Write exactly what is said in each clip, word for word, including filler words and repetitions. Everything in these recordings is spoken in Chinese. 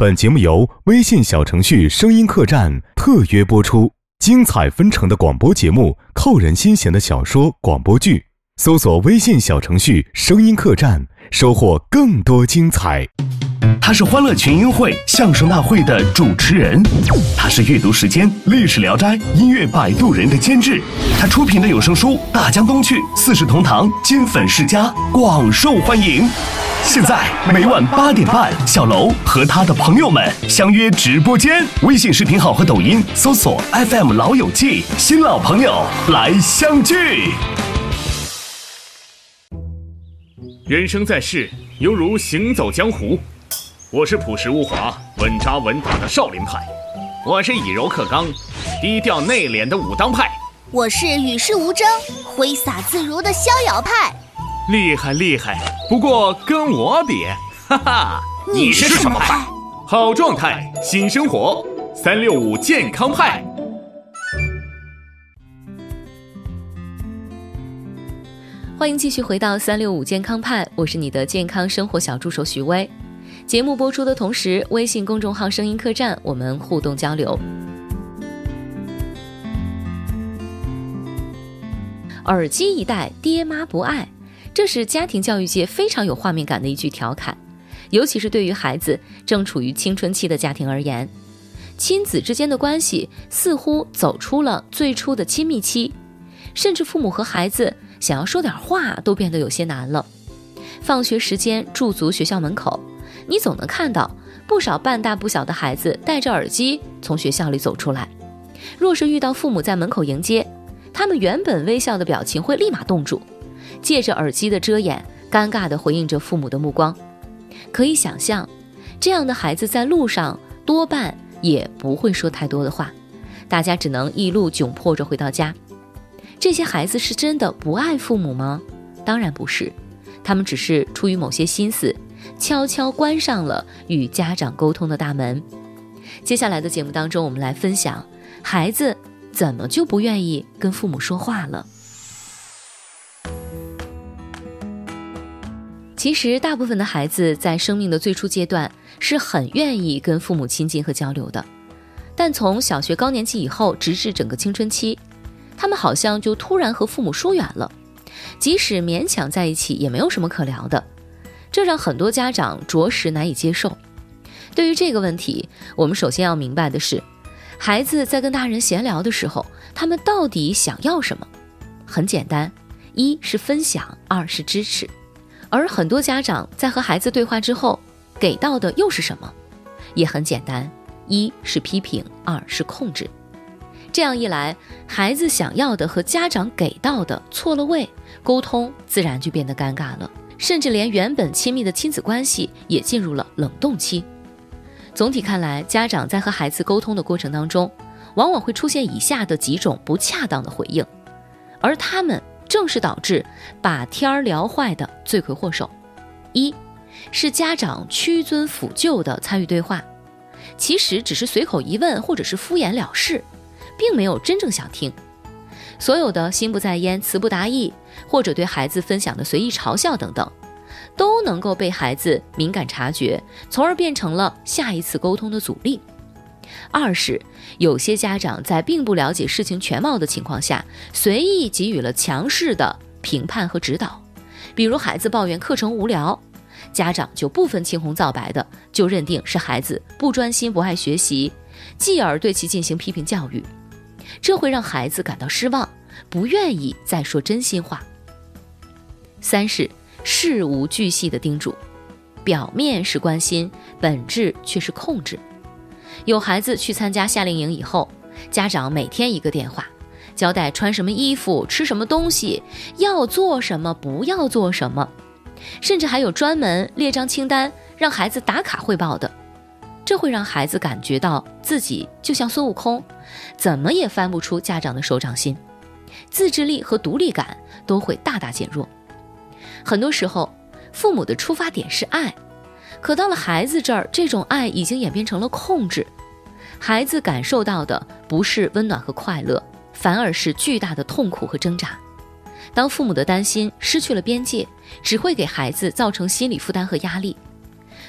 本节目由微信小程序声音客栈特约播出，精彩纷呈的广播节目，扣人心弦的小说广播剧，搜索微信小程序声音客栈，收获更多精彩。 他是欢乐群英会相声大会的主持人，他是阅读时间历史聊斋音乐摆渡人的监制，他出品的有声书《大江东去》四世同堂金粉世家广受欢迎。现在每晚八点半，小楼和他的朋友们相约直播间，微信视频号和抖音搜索 F M 老友记，新老朋友来相聚。 人生在世，犹如行走江湖。我是朴实无华、稳扎稳打的少林派， 我是以柔克刚、低调内敛的武当派， 我是与世无争、挥洒自如的逍遥派。 厉害厉害，不过跟我比，哈哈， 你是什么派？ 好状态，新生活，三六五健康派。 欢迎继续回到三六五健康派，我是你的健康生活小助手徐薇。节目播出的同时，微信公众号声音客栈我们互动交流。耳机一戴，爹妈不爱，这是家庭教育界非常有画面感的一句调侃，尤其是对于孩子正处于青春期的家庭而言，亲子之间的关系似乎走出了最初的亲密期，甚至父母和孩子想要说点话都变得有些难了。放学时间驻足学校门口，你总能看到不少半大不小的孩子戴着耳机从学校里走出来。若是遇到父母在门口迎接，他们原本微笑的表情会立马冻住，借着耳机的遮掩，尴尬地回应着父母的目光。可以想象，这样的孩子在路上多半也不会说太多的话，大家只能一路窘迫着回到家。这些孩子是真的不爱父母吗？当然不是，他们只是出于某些心思，悄悄关上了与家长沟通的大门。接下来的节目当中，我们来分享孩子怎么就不愿意跟父母说话了。其实大部分的孩子在生命的最初阶段是很愿意跟父母亲近和交流的，但从小学高年级以后直至整个青春期，他们好像就突然和父母疏远了，即使勉强在一起也没有什么可聊的，这让很多家长着实难以接受。对于这个问题，我们首先要明白的是，孩子在跟大人闲聊的时候，他们到底想要什么？很简单，一是分享，二是支持。而很多家长在和孩子对话之后，给到的又是什么？也很简单，一是批评，二是控制。这样一来，孩子想要的和家长给到的错了位，沟通自然就变得尴尬了，甚至连原本亲密的亲子关系也进入了冷冻期。总体看来，家长在和孩子沟通的过程当中，往往会出现以下的几种不恰当的回应，而他们正是导致把天聊坏的罪魁祸首。一是家长屈尊俯就的参与对话，其实只是随口一问或者是敷衍了事，并没有真正想听。所有的心不在焉、词不达意，或者对孩子分享的随意嘲笑等等，都能够被孩子敏感察觉，从而变成了下一次沟通的阻力。二是有些家长在并不了解事情全貌的情况下，随意给予了强势的评判和指导。比如孩子抱怨课程无聊，家长就不分青红皂白的就认定是孩子不专心不爱学习，继而对其进行批评教育，这会让孩子感到失望，不愿意再说真心话。三是事无巨细的叮嘱，表面是关心，本质却是控制。有孩子去参加夏令营以后，家长每天一个电话，交代穿什么衣服、吃什么东西、要做什么、不要做什么，甚至还有专门列张清单让孩子打卡汇报的。这会让孩子感觉到自己就像孙悟空，怎么也翻不出家长的手掌心，自制力和独立感都会大大减弱。很多时候，父母的出发点是爱，可到了孩子这儿，这种爱已经演变成了控制。孩子感受到的不是温暖和快乐，反而是巨大的痛苦和挣扎。当父母的担心失去了边界，只会给孩子造成心理负担和压力。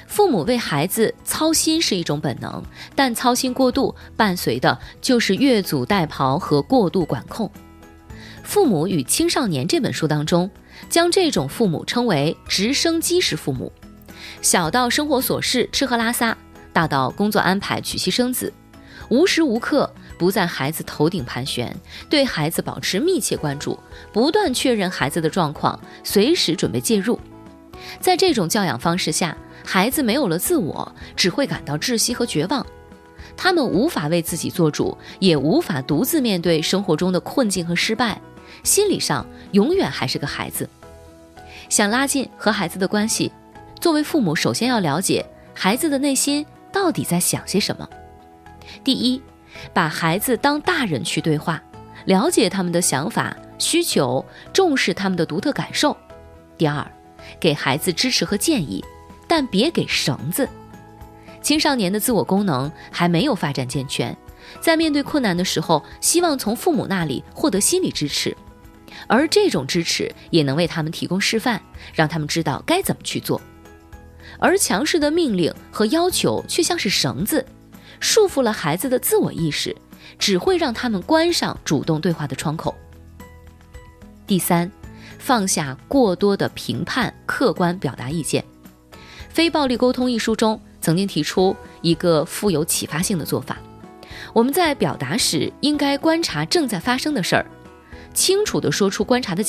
父母为孩子操心是一种本能，但操心过度伴随的就是越俎代庖和过度管控。《父母与青少年》这本书当中，将这种父母称为直升机式父母，小到生活琐事吃喝拉撒，大到工作安排娶妻生子，无时无刻不在孩子头顶盘旋，对孩子保持密切关注，不断确认孩子的状况，随时准备介入。在这种教养方式下，孩子没有了自我，只会感到窒息和绝望。他们无法为自己做主，也无法独自面对生活中的困境和失败，心理上永远还是个孩子。想拉近和孩子的关系，作为父母首先要了解孩子的内心到底在想些什么。第一，把孩子当大人去对话，了解他们的想法、需求，重视他们的独特感受。第二，给孩子支持和建议，但别给绳子。青少年的自我功能还没有发展健全，在面对困难的时候，希望从父母那里获得心理支持，而这种支持也能为他们提供示范，让他们知道该怎么去做。而强势的命令和要求却像是绳子，束缚了孩子的自我意识，只会让他们关上主动对话的窗口。第三，放下过多的评判，客观表达意见。《非暴力沟通》一书中曾经提出一个富有启发性的做法，我们在表达时应该观察正在发生的事儿，清楚地说出观察的